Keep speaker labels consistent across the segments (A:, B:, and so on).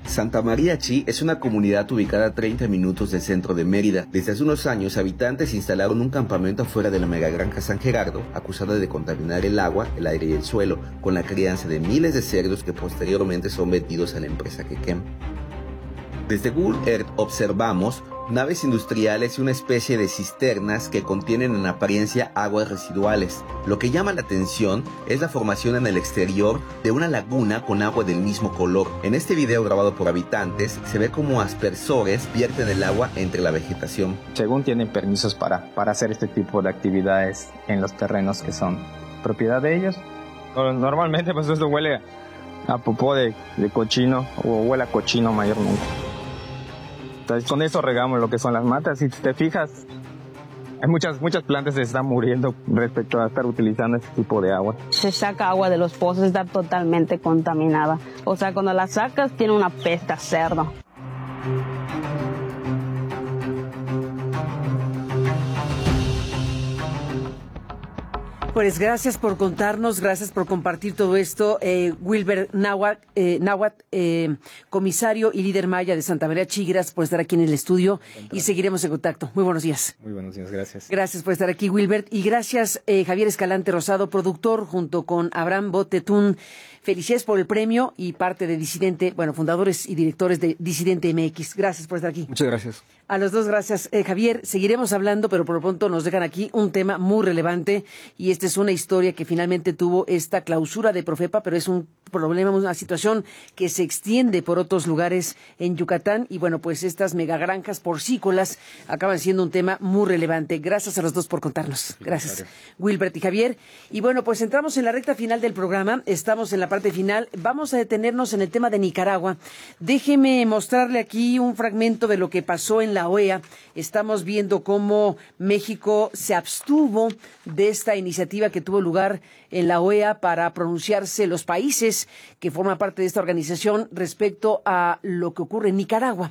A: Santa María Chi es una comunidad ubicada a 30 minutos del centro de Mérida. Desde hace unos años, habitantes instalaron un campamento afuera de la megagranja San Gerardo, acusada de contaminar el agua, el aire y el suelo, con la crianza de miles de cerdos que posteriormente son vendidos a la empresa Quequem. Desde Google Earth observamos naves industriales y una especie de cisternas que contienen en apariencia aguas residuales. Lo que llama la atención es la formación en el exterior de una laguna con agua del mismo color. En este video grabado por habitantes se ve como aspersores vierten el agua entre la vegetación.
B: Según tienen permisos para hacer este tipo de actividades en los terrenos que son propiedad de ellos. Normalmente pues esto huele a popó de cochino o huele a cochino mayormente. Entonces, con eso regamos lo que son las matas. Si te fijas, hay muchas plantas que se están muriendo respecto a estar utilizando este tipo de agua.
C: Se saca agua de los pozos, está totalmente contaminada. O sea, cuando la sacas, tiene una peste a cerdo.
D: Pues gracias por contarnos, gracias por compartir todo esto. Wilber Náhuatl, comisario y líder maya de Santa María Chi, gracias por estar aquí en el estudio y seguiremos en contacto. Muy buenos días.
B: Muy buenos días, gracias.
D: Gracias por estar aquí, Wilbert. Y gracias, Javier Escalante Rosado, productor, junto con Abraham Botetún. Felicidades por el premio y parte de Disidente, fundadores y directores de Disidente MX. Gracias por estar aquí.
B: Muchas gracias.
D: A los dos, gracias. Javier, seguiremos hablando, pero por lo pronto nos dejan aquí un tema muy relevante y esta es una historia que finalmente tuvo esta clausura de Profepa, pero es un problema, una situación que se extiende por otros lugares en Yucatán y pues estas megagranjas porcícolas acaban siendo un tema muy relevante. Gracias a los dos por contarnos. Gracias, Wilbert y Javier. Y pues entramos en la recta final del programa, estamos en la parte final, vamos a detenernos en el tema de Nicaragua. Déjeme mostrarle aquí un fragmento de lo que pasó en la OEA. Estamos viendo cómo México se abstuvo de esta iniciativa que tuvo lugar en la OEA para pronunciarse los países que forman parte de esta organización respecto a lo que ocurre en Nicaragua.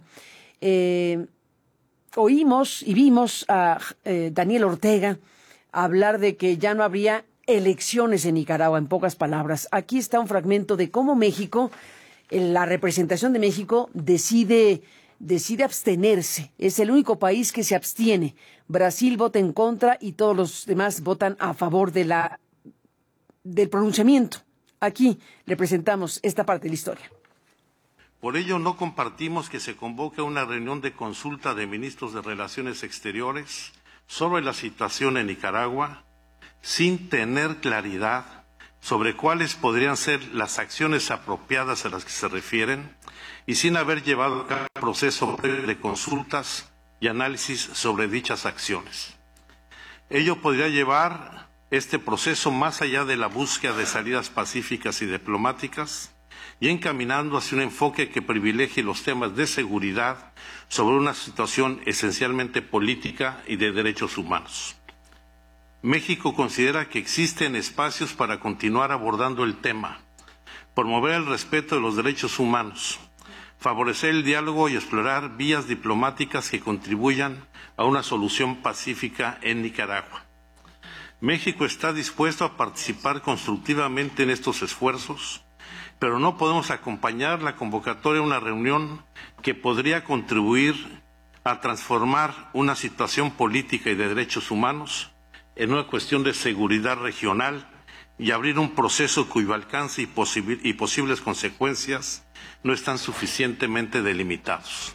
D: Oímos y vimos a Daniel Ortega hablar de que ya no habría elecciones en Nicaragua, en pocas palabras. Aquí está un fragmento de cómo México, la representación de México, decide abstenerse. Es el único país que se abstiene. Brasil vota en contra y todos los demás votan a favor del pronunciamiento. Aquí le presentamos esta parte de la historia.
E: Por ello, no compartimos que se convoque una reunión de consulta de ministros de Relaciones Exteriores sobre la situación en Nicaragua sin tener claridad sobre cuáles podrían ser las acciones apropiadas a las que se refieren y sin haber llevado a cabo un proceso de consultas y análisis sobre dichas acciones. Ello podría llevar este proceso más allá de la búsqueda de salidas pacíficas y diplomáticas y encaminando hacia un enfoque que privilegie los temas de seguridad sobre una situación esencialmente política y de derechos humanos. México considera que existen espacios para continuar abordando el tema, promover el respeto de los derechos humanos, favorecer el diálogo y explorar vías diplomáticas que contribuyan a una solución pacífica en Nicaragua. México está dispuesto a participar constructivamente en estos esfuerzos, pero no podemos acompañar la convocatoria a una reunión que podría contribuir a transformar una situación política y de derechos humanos en una cuestión de seguridad regional y abrir un proceso cuyo alcance y posibles consecuencias no están suficientemente delimitados.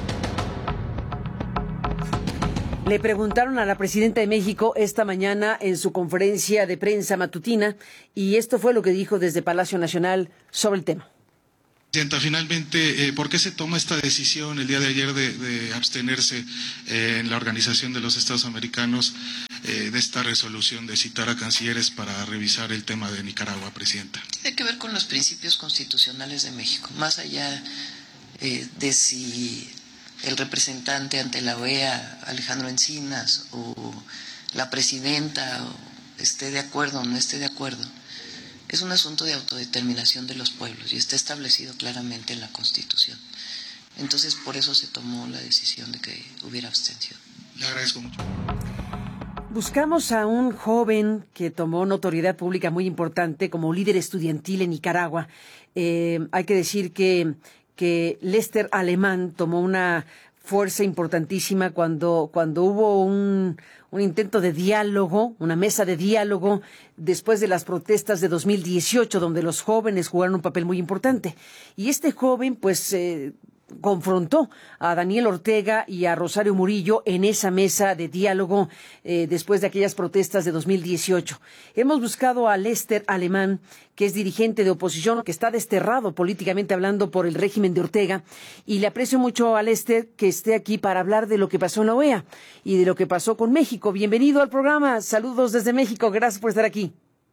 D: Le preguntaron a la presidenta de México esta mañana en su conferencia de prensa matutina y esto fue lo que dijo desde Palacio Nacional sobre el tema.
F: Presidenta, finalmente, ¿por qué se toma esta decisión el día de ayer de abstenerse en la Organización de los Estados Americanos de esta resolución de citar a cancilleres para revisar el tema de Nicaragua, Presidenta?
G: Tiene que ver con los principios constitucionales de México, más allá de si el representante ante la OEA, Alejandro Encinas, o la presidenta esté de acuerdo o no esté de acuerdo. Es un asunto de autodeterminación de los pueblos y está establecido claramente en la Constitución. Entonces, por eso se tomó la decisión de que hubiera abstención.
F: Le agradezco mucho.
D: Buscamos a un joven que tomó notoriedad pública muy importante como líder estudiantil en Nicaragua. Hay que decir que que Lester Alemán tomó una fuerza importantísima cuando hubo un intento de diálogo, una mesa de diálogo después de las protestas de 2018, donde los jóvenes jugaron un papel muy importante. Y este joven, pues, confrontó a Daniel Ortega y a Rosario Murillo en esa mesa de diálogo después de aquellas protestas de 2018. Hemos buscado a Lester Alemán, que es dirigente de oposición, que está desterrado políticamente hablando por el régimen de Ortega, y le aprecio mucho a Lester que esté aquí para hablar de lo que pasó en la OEA y de lo que pasó con México. Bienvenido al programa. Saludos desde México. Gracias por estar aquí.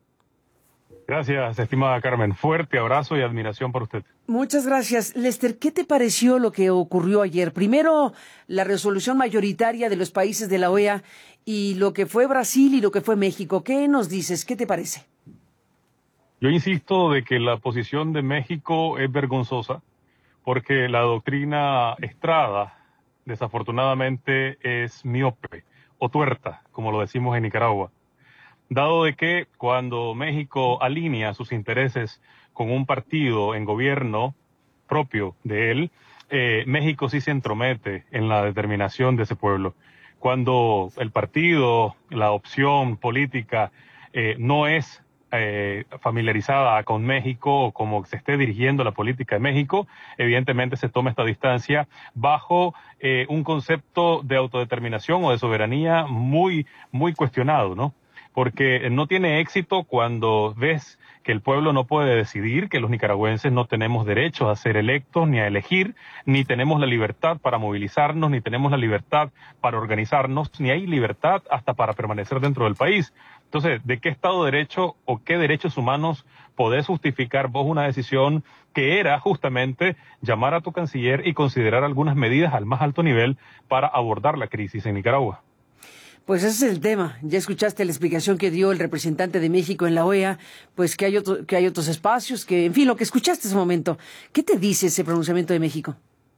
H: Gracias, estimada Carmen. Fuerte abrazo y admiración por usted.
D: Muchas gracias. Lester, ¿qué te pareció lo que ocurrió ayer? Primero, la resolución mayoritaria de los países de la OEA y lo que fue Brasil y lo que fue México. ¿Qué nos dices? ¿Qué te parece?
H: Yo insisto de que la posición de México es vergonzosa porque la doctrina Estrada, desafortunadamente, es miope o tuerta, como lo decimos en Nicaragua. Dado de que cuando México alinea sus intereses con un partido en gobierno propio de él, México sí se entromete en la determinación de ese pueblo. Cuando el partido, la opción política, no es familiarizada con México o como se esté dirigiendo la política de México, evidentemente se toma esta distancia bajo un concepto de autodeterminación o de soberanía muy, muy cuestionado, ¿no? Porque no tiene éxito cuando ves que el pueblo no puede decidir, que los nicaragüenses no tenemos derecho a ser electos ni a elegir, ni tenemos la libertad para movilizarnos, ni tenemos la libertad para organizarnos, ni hay libertad hasta para permanecer dentro del país. Entonces, ¿de qué Estado de Derecho o qué derechos humanos podés justificar vos una decisión que era justamente llamar a tu canciller y considerar algunas medidas al más alto nivel para abordar la crisis en Nicaragua?
D: Pues ese es el tema. Ya escuchaste la explicación que dio el representante de México en la OEA, pues que hay otros espacios, que, en fin, lo que escuchaste ese momento. ¿Qué te dice ese pronunciamiento de México?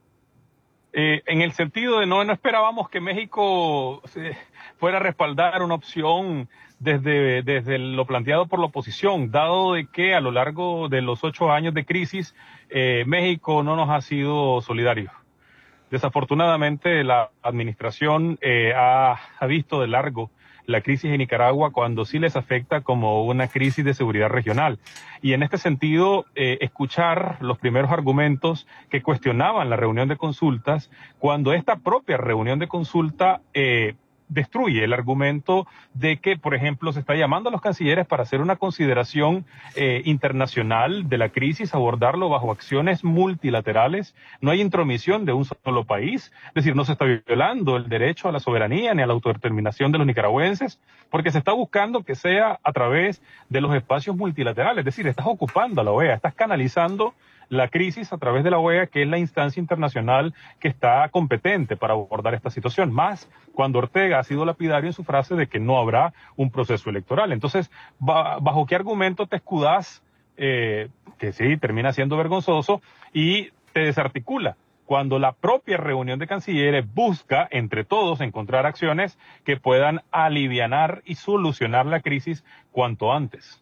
H: En el sentido de no esperábamos que México fuera a respaldar una opción desde lo planteado por la oposición, dado de que a lo largo de los 8 años de crisis, México no nos ha sido solidario. Desafortunadamente, la administración ha visto de largo la crisis en Nicaragua cuando sí les afecta como una crisis de seguridad regional. Y en este sentido, escuchar los primeros argumentos que cuestionaban la reunión de consultas, cuando esta propia reunión de consulta destruye el argumento de que, por ejemplo, se está llamando a los cancilleres para hacer una consideración internacional de la crisis, abordarlo bajo acciones multilaterales. No hay intromisión de un solo país, es decir, no se está violando el derecho a la soberanía ni a la autodeterminación de los nicaragüenses, porque se está buscando que sea a través de los espacios multilaterales, es decir, estás ocupando a la OEA, estás canalizando la crisis a través de la OEA, que es la instancia internacional que está competente para abordar esta situación, más cuando Ortega ha sido lapidario en su frase de que no habrá un proceso electoral. Entonces, ¿bajo qué argumento te escudás, que sí, termina siendo vergonzoso, y te desarticula? Cuando la propia reunión de cancilleres busca, entre todos, encontrar acciones que puedan alivianar y solucionar la crisis cuanto antes.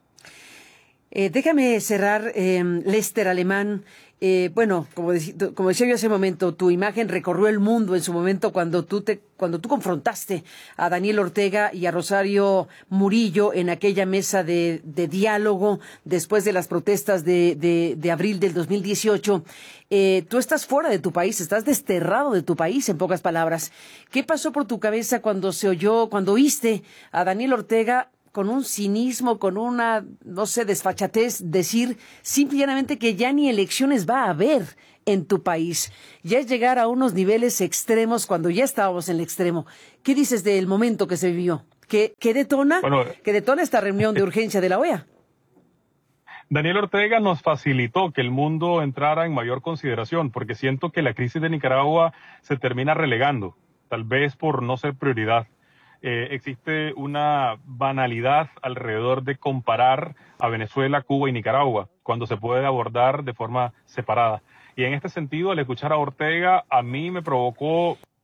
D: Déjame cerrar, Lester Alemán. Bueno, como decía yo hace un momento, tu imagen recorrió el mundo en su momento cuando tú confrontaste a Daniel Ortega y a Rosario Murillo en aquella mesa de diálogo después de las protestas de abril del 2018. Tú estás fuera de tu país, estás desterrado de tu país, en pocas palabras. ¿Qué pasó por tu cabeza cuando oíste a Daniel Ortega con un cinismo, con una, no sé, desfachatez, decir simplemente que ya ni elecciones va a haber en tu país? Ya es llegar a unos niveles extremos cuando ya estábamos en el extremo. ¿Qué dices del momento que se vivió? ¿Qué detona esta reunión de urgencia de la OEA?
H: Daniel Ortega nos facilitó que el mundo entrara en mayor consideración, porque siento que la crisis de Nicaragua se termina relegando, tal vez por no ser prioridad. Existe una banalidad alrededor de comparar a Venezuela, Cuba y Nicaragua, cuando se puede abordar de forma separada. Y en este sentido, al escuchar a Ortega, a mí me provocó